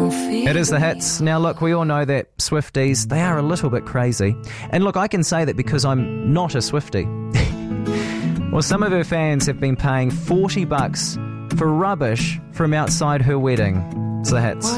It is the hits. Now look, we all know that Swifties, they are a little bit crazy. And look, I can say that because I'm not a Swiftie. Well, some of her fans have been paying $40 for rubbish from outside her wedding. It's the hits.